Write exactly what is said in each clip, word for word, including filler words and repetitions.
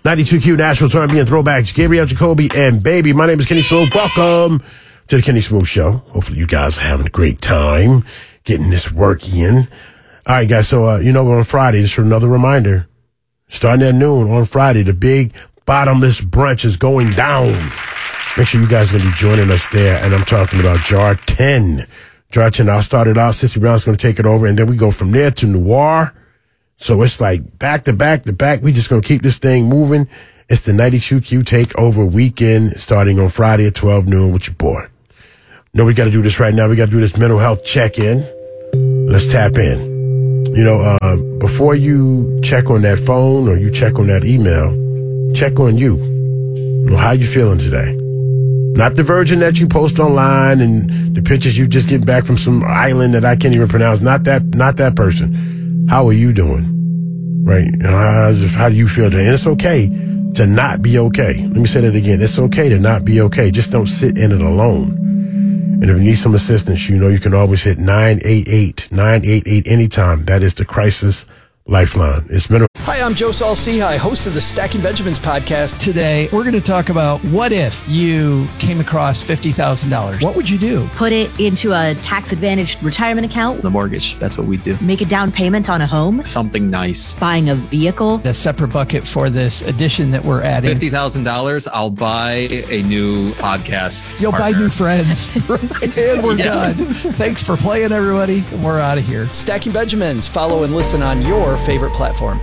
ninety-two Q Nashville's R and B and Throwbacks. Gabrielle Jacoby and Baby. My name is Kenny Smooth. Welcome to the Kenny Smooth Show. Hopefully you guys are having a great time getting this work in. All right, guys. So, uh, you know, on Friday, just for another reminder, starting at noon on Friday, the big bottomless brunch is going down. Make sure you guys are going to be joining us there. And I'm talking about Jar ten. Jar ten, I'll start it off. Sissy Brown's going to take it over. And then we go from there to Noir. So it's like back to back to back. We just going to keep this thing moving. It's the ninety-two Q Takeover weekend starting on Friday at twelve noon with your boy. No, we got to do this right now. We got to do this mental health check-in. Let's tap in. You know, uh, before you check on that phone or you check on that email, check on you. You know, how you feeling today? Not the version that you post online and the pictures you just get back from some island that I can't even pronounce. Not that, not that person. How are you doing? Right? You know, how's, how do you feel today? And it's okay to not be okay. Let me say that again. It's okay to not be okay. Just don't sit in it alone. And if you need some assistance, you know you can always hit nine eight eight, nine eight eight anytime. That is the crisis lifeline. It's mental. Hi, I'm Joe Saul-Sehy, host of the Stacking Benjamins podcast. Today, we're going to talk about what if you came across fifty thousand dollars? What would you do? Put it into a tax-advantaged retirement account. The mortgage, that's what we do. Make a down payment on a home. Something nice. Buying a vehicle. A separate bucket for this addition that we're adding. fifty thousand dollars, I'll buy a new podcast You'll partner. buy new friends. And we're Yeah. done. Thanks for playing, everybody. And we're out of here. Stacking Benjamins. Follow and listen on your favorite platform.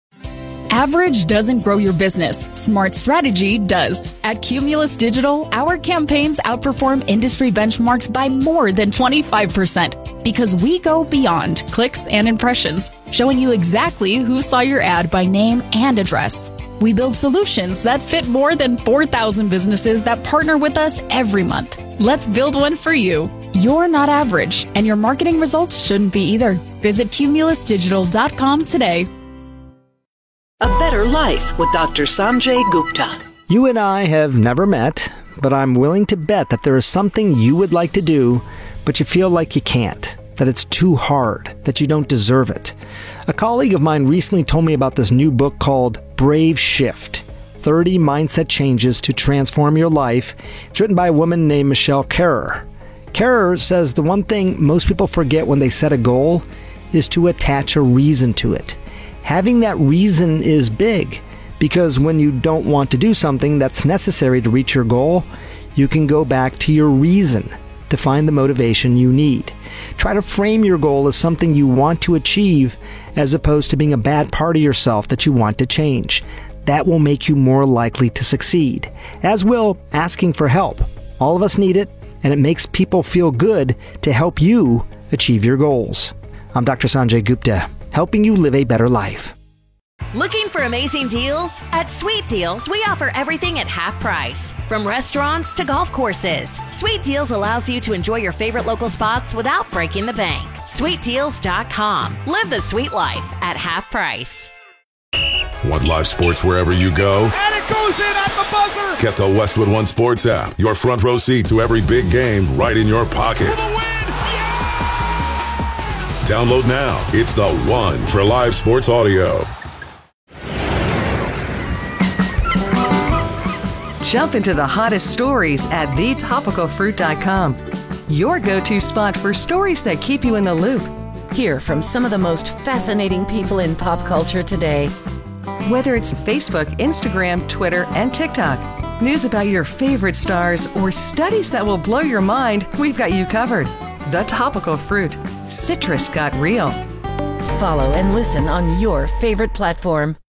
Average doesn't grow your business. Smart strategy does. At Cumulus Digital, our campaigns outperform industry benchmarks by more than twenty-five percent because we go beyond clicks and impressions, showing you exactly who saw your ad by name and address. We build solutions that fit more than four thousand businesses that partner with us every month. Let's build one for you. You're not average, and your marketing results shouldn't be either. Visit cumulus digital dot com today. A Better Life with Doctor Sanjay Gupta. You and I have never met, but I'm willing to bet that there is something you would like to do, but you feel like you can't, that it's too hard, that you don't deserve it. A colleague of mine recently told me about this new book called Brave Shift, thirty Mindset Changes to Transform Your Life. It's written by a woman named Michelle Kerrer. Kerrer says the one thing most people forget when they set a goal is to attach a reason to it. Having that reason is big, because when you don't want to do something that's necessary to reach your goal, you can go back to your reason to find the motivation you need. Try to frame your goal as something you want to achieve as opposed to being a bad part of yourself that you want to change. That will make you more likely to succeed, as will asking for help. All of us need it, and it makes people feel good to help you achieve your goals. I'm Doctor Sanjay Gupta, helping you live a better life. Looking for amazing deals? At Sweet Deals, we offer everything at half price. From restaurants to golf courses, Sweet Deals allows you to enjoy your favorite local spots without breaking the bank. sweet deals dot com. Live the sweet life at half price. Want live sports wherever you go? And it goes in at the buzzer! Get the Westwood One Sports app. Your front row seat to every big game right in your pocket. For the win! Yeah! Download now. It's the one for live sports audio. Jump into the hottest stories at the topical fruit dot com. Your go-to spot for stories that keep you in the loop. Hear from some of the most fascinating people in pop culture today. Whether it's Facebook, Instagram, Twitter, and TikTok, news about your favorite stars, or studies that will blow your mind, we've got you covered. The Topical Fruit. Citrus got real. Follow and listen on your favorite platform.